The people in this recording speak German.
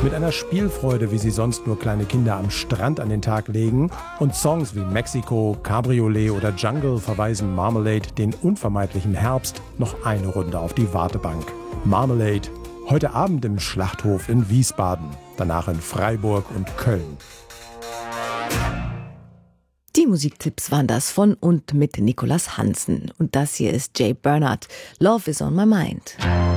Mit einer Spielfreude, wie sie sonst nur kleine Kinder am Strand an den Tag legen, und Songs wie Mexico, Cabriolet oder Jungle verweisen Marmalade den unvermeidlichen Herbst noch eine Runde auf die Wartebank. Marmalade, heute Abend im Schlachthof in Wiesbaden, danach in Freiburg und Köln. Die Musiktipps waren das von und mit Nicolas Hansen. Und das hier ist Jay Bernard. Love is on my mind.